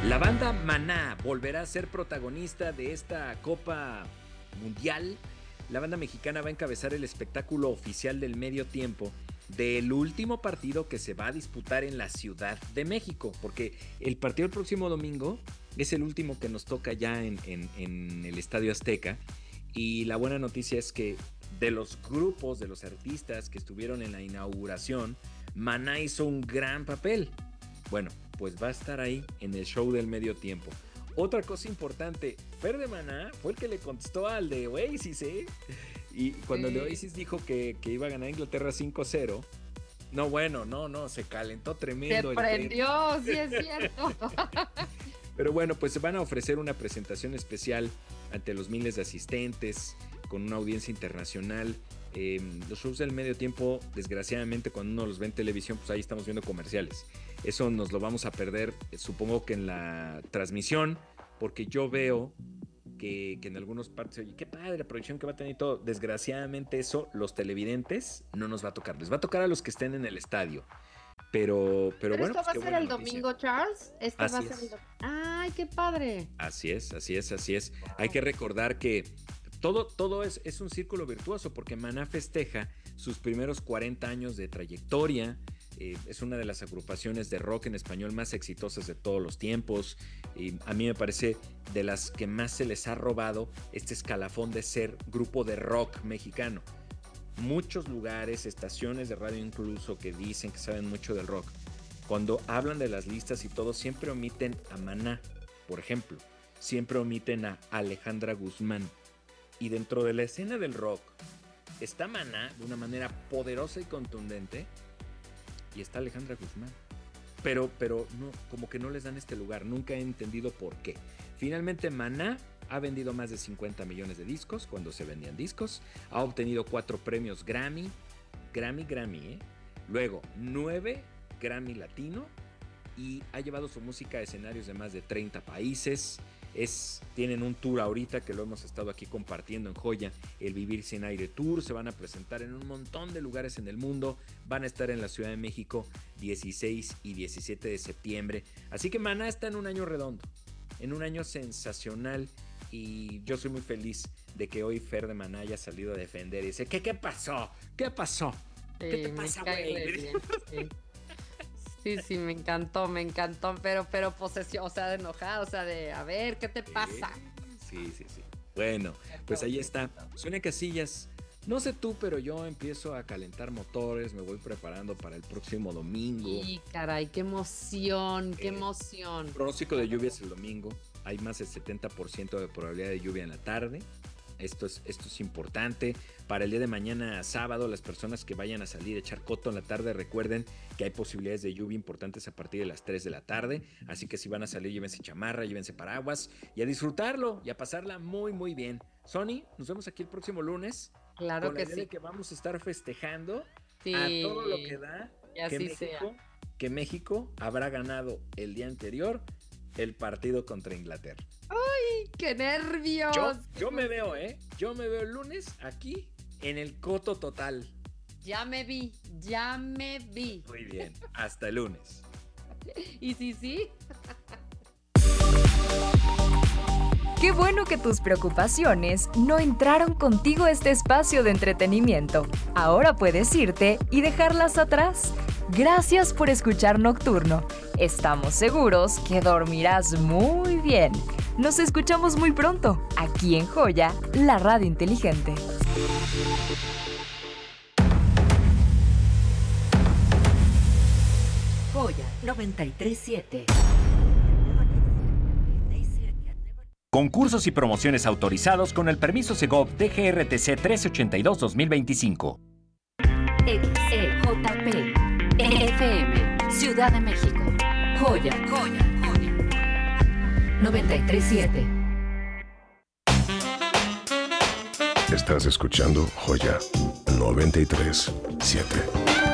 La banda Maná volverá a ser protagonista de esta Copa Mundial. La banda mexicana va a encabezar el espectáculo oficial del medio tiempo del último partido que se va a disputar en la Ciudad de México, porque el partido el próximo domingo es el último que nos toca ya en el Estadio Azteca. Y la buena noticia es que de los grupos, de los artistas que estuvieron en la inauguración, Maná hizo un gran papel. Bueno, pues va a estar ahí en el show del medio tiempo. Otra cosa importante, Fer de Maná fue el que le contestó al de Oasis, ¿eh? Y cuando el de Oasis dijo que iba a ganar Inglaterra 5-0, no, bueno, no, se calentó tremendo. Se prendió, sí es cierto. Pero bueno, pues se van a ofrecer una presentación especial ante los miles de asistentes, con una audiencia internacional. Los shows del medio tiempo, desgraciadamente, cuando uno los ve en televisión, pues ahí estamos viendo comerciales. Eso nos lo vamos a perder, supongo que en la transmisión, porque yo veo que en algunas partes, oye, qué padre la producción que va a tener y todo. Desgraciadamente eso, los televidentes, no nos va a tocar. Les va a tocar a los que estén en el estadio. Pero bueno, esto pues va a ser el domingo, Charles. Esto va a ser el domingo. ¡Ay, qué padre! Así es. Hay que recordar que todo es un círculo virtuoso, porque Maná festeja sus primeros 40 años de trayectoria. Es una de las agrupaciones de rock en español más exitosas de todos los tiempos. A mí me parece de las que más se les ha robado este escalafón de ser grupo de rock mexicano. Muchos lugares, estaciones de radio incluso, que dicen que saben mucho del rock, cuando hablan de las listas y todo, siempre omiten a Maná, por ejemplo. Siempre omiten a Alejandra Guzmán. Y dentro de la escena del rock está Maná de una manera poderosa y contundente, y está Alejandra Guzmán. Pero no, como que no les dan este lugar. Nunca he entendido por qué. Finalmente Maná ha vendido más de 50 millones de discos cuando se vendían discos. Ha obtenido 4 premios Grammy. Grammy. Luego 9 Grammy Latino. Y ha llevado su música a escenarios de más de 30 países. Tienen un tour ahorita que lo hemos estado aquí compartiendo en Joya, el Vivir Sin Aire Tour. Se van a presentar en un montón de lugares en el mundo. Van a estar en la Ciudad de México 16 y 17 de septiembre. Así que Maná está en un año redondo, en un año sensacional. Y yo soy muy feliz de que hoy Fer de Maná haya salido a defender y dice, ¿qué pasó? ¿Qué pasó? ¿Qué te pasa, güey? Sí, me encantó, pero posesión, o sea, de enojado, o sea, de, a ver, ¿qué te pasa? Sí. Bueno, pues ahí está. Sonia Casillas, no sé tú, pero yo empiezo a calentar motores, me voy preparando para el próximo domingo. Sí, caray, qué emoción. Pronóstico de lluvias el domingo, hay más del 70% de probabilidad de lluvia en la tarde. Esto es importante. Para el día de mañana, sábado, las personas que vayan a salir a echar coto en la tarde, recuerden que hay posibilidades de lluvia importantes a partir de las 3 de la tarde. Así que si van a salir, llévense chamarra, llévense paraguas y a disfrutarlo y a pasarla muy, muy bien. Sony, nos vemos aquí el próximo lunes. Claro con la que idea sí. de que vamos a estar festejando a Sí, todo lo que da que México habrá ganado el día anterior el partido contra Inglaterra. ¡Ay, qué nervios! Yo me veo, el lunes aquí en el coto total. Ya me vi. Muy bien, hasta el lunes. ¿Y sí? Qué bueno que tus preocupaciones no entraron contigo a este espacio de entretenimiento. Ahora puedes irte y dejarlas atrás. Gracias por escuchar Nocturno. Estamos seguros que dormirás muy bien. Nos escuchamos muy pronto, aquí en Joya, la radio inteligente. Joya 93.7. Concursos y promociones autorizados con el permiso Segov DGRTC 1382-2025. XEJP FM, Ciudad de México. Joya 93.7. Estás escuchando Joya 93.7.